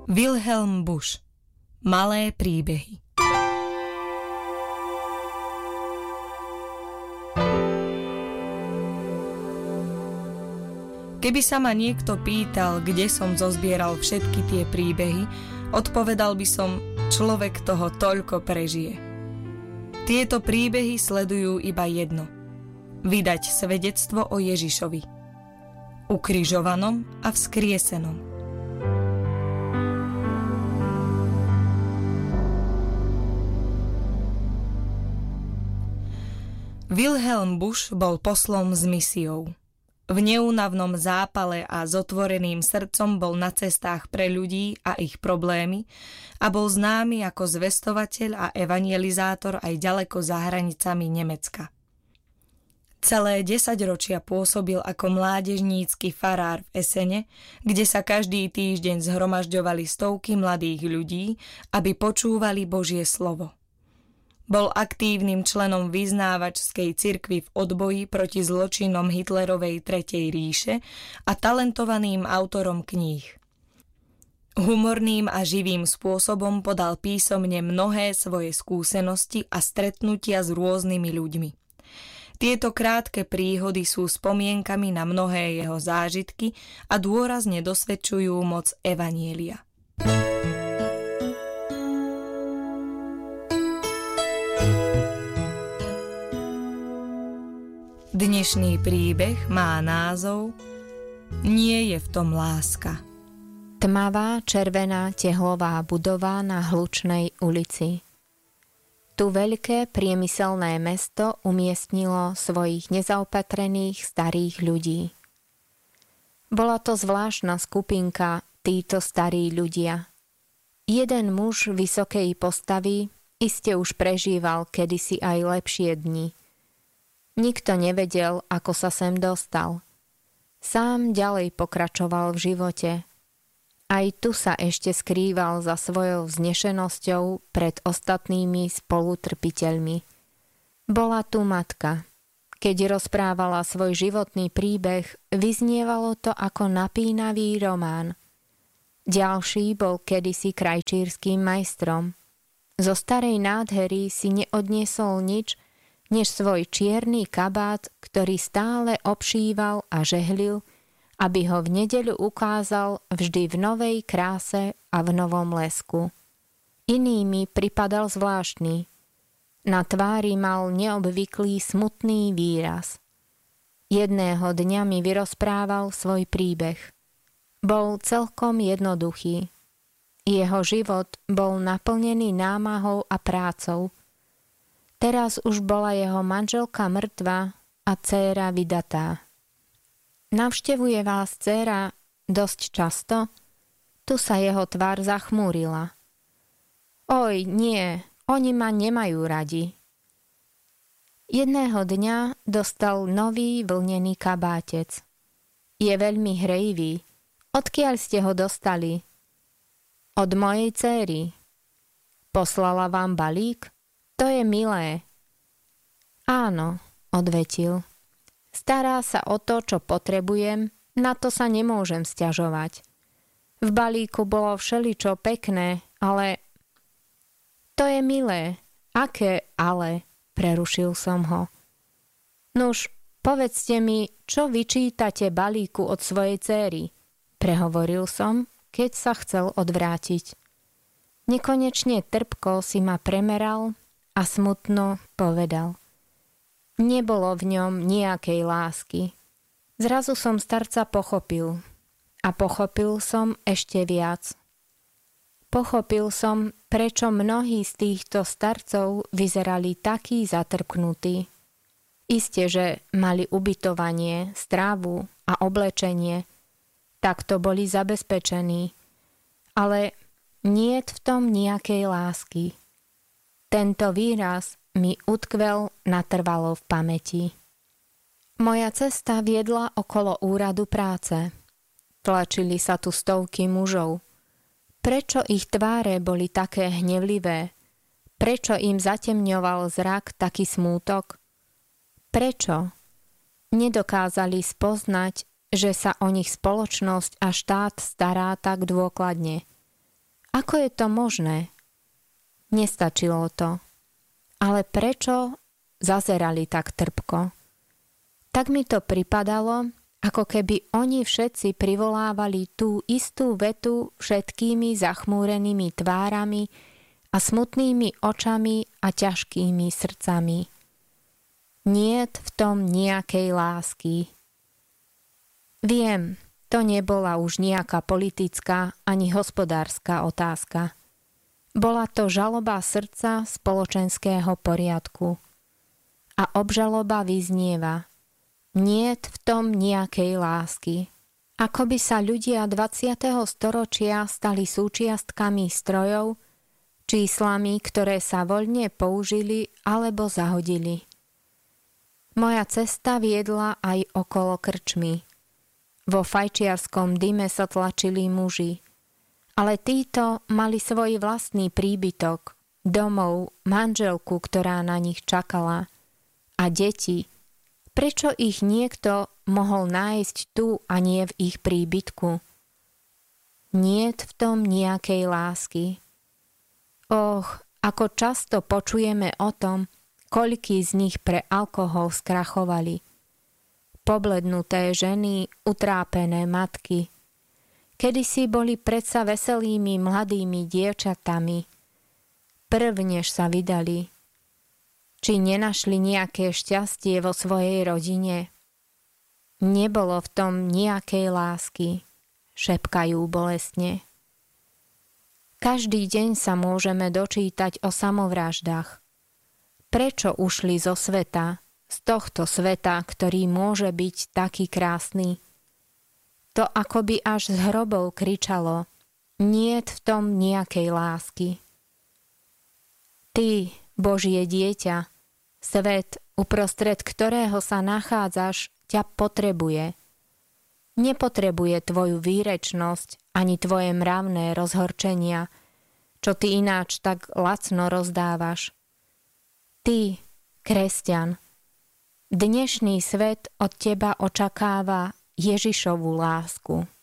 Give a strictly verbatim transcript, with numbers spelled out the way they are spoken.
Wilhelm Busch. Malé príbehy. Keby sa ma niekto pýtal, kde som zozbieral všetky tie príbehy, odpovedal by som, človek toho toľko prežije. Tieto príbehy sledujú iba jedno. Vydať svedectvo o Ježišovi. Ukrižovanom a vzkriesenom. Wilhelm Busch bol poslom s misiou. V neúnavnom zápale a s otvoreným srdcom bol na cestách pre ľudí a ich problémy a bol známy ako zvestovateľ a evangelizátor aj ďaleko za hranicami Nemecka. Celé desaťročia pôsobil ako mládežnícky farár v Essene, kde sa každý týždeň zhromažďovali stovky mladých ľudí, aby počúvali Božie slovo. Bol aktívnym členom vyznávačskej cirkvi v odboji proti zločinom Hitlerovej Tretej ríše a talentovaným autorom kníh. Humorným a živým spôsobom podal písomne mnohé svoje skúsenosti a stretnutia s rôznymi ľuďmi. Tieto krátke príhody sú spomienkami na mnohé jeho zážitky a dôrazne dosvedčujú moc evanjelia. Dnešný príbeh má názov Nie je v tom láska. Tmavá červená tehlová budova na Hlučnej ulici. Tu veľké priemyselné mesto umiestnilo svojich nezaopatrených starých ľudí. Bola to zvláštna skupinka, títo starí ľudia. Jeden muž vysokej postavy iste už prežíval kedysi aj lepšie dni. Nikto nevedel, ako sa sem dostal. Sám ďalej pokračoval v živote. Aj tu sa ešte skrýval za svojou vznešenosťou pred ostatnými spolutrpiteľmi. Bola tu matka. Keď rozprávala svoj životný príbeh, vyznievalo to ako napínavý román. Ďalší bol kedysi krajčírskym majstrom. Zo starej nádhery si neodniesol nič, než svoj čierny kabát, ktorý stále obšíval a žehlil, aby ho v nedeľu ukázal vždy v novej kráse a v novom lesku. Iný mi pripadal zvláštny. Na tvári mal neobvyklý smutný výraz. Jedného dňa mi vyrozprával svoj príbeh. Bol celkom jednoduchý. Jeho život bol naplnený námahou a prácou. Teraz už bola jeho manželka mŕtva a dcéra vydatá. Navštevuje vás dcéra dosť často? Tu sa jeho tvár zachmúrila. Oj, nie, oni ma nemajú radi. Jedného dňa dostal nový vlnený kabátec. Je veľmi hrejivý. Odkiaľ ste ho dostali? Od mojej dcéry. Poslala vám balík? To je milé. Áno, odvetil. Stará sa o to, čo potrebujem, na to sa nemôžem sťažovať. V balíku bolo všeličo pekné, ale... To je milé. Aké ale? Prerušil som ho. Nuž, povedzte mi, čo vyčítate balíku od svojej dcéry? Prehovoril som, keď sa chcel odvrátiť. Nekonečne trpko si ma premeral a smutno povedal. Nebolo v ňom nejakej lásky. Zrazu som starca pochopil. A pochopil som ešte viac. Pochopil som, prečo mnohí z týchto starcov vyzerali takí zatrpknutí. Isté, že mali ubytovanie, strávu a oblečenie. Takto boli zabezpečení. Ale niet v tom nejakej lásky. Tento výraz mi utkvel natrvalo v pamäti. Moja cesta viedla okolo úradu práce. Tlačili sa tu stovky mužov. Prečo ich tváre boli také hnevlivé? Prečo im zatemňoval zrak taký smútok? Prečo? Nedokázali spoznať, že sa o nich spoločnosť a štát stará tak dôkladne. Ako je to možné? Nestačilo to. Ale prečo zazerali tak trpko? Tak mi to pripadalo, ako keby oni všetci privolávali tú istú vetu všetkými zachmúrenými tvárami a smutnými očami a ťažkými srdcami. Niet v tom nejakej lásky. Viem, to nebola už nejaká politická ani hospodárska otázka. Bola to žaloba srdca spoločenského poriadku. A obžaloba vyznieva: niet v tom nejakej lásky. Ako by sa ľudia dvadsiateho storočia stali súčiastkami strojov, číslami, ktoré sa voľne použili alebo zahodili. Moja cesta viedla aj okolo krčmy. Vo fajčiarskom dyme sa tlačili muži, ale títo mali svoj vlastný príbytok, domov, manželku, ktorá na nich čakala, a deti. Prečo ich niekto mohol nájsť tu a nie v ich príbytku? Niet v tom nejakej lásky. Och, ako často počujeme o tom, koľký z nich pre alkohol skrachovali. Poblednuté ženy, utrápené matky. Kedysi boli predsa veselými mladými dievčatami. Prv než sa vydali. Či nenašli nejaké šťastie vo svojej rodine? Nebolo v tom nejakej lásky, šepkajú bolestne. Každý deň sa môžeme dočítať o samovraždách. Prečo ušli zo sveta, z tohto sveta, ktorý môže byť taký krásny? To akoby až z hrobov kričalo: niet v tom nejakej lásky. Ty, Božie dieťa, svet, uprostred ktorého sa nachádzaš, ťa potrebuje. Nepotrebuje tvoju výrečnosť ani tvoje mravné rozhorčenia, čo ty ináč tak lacno rozdávaš. Ty, kresťan, dnešný svet od teba očakáva Ježišovu lásku.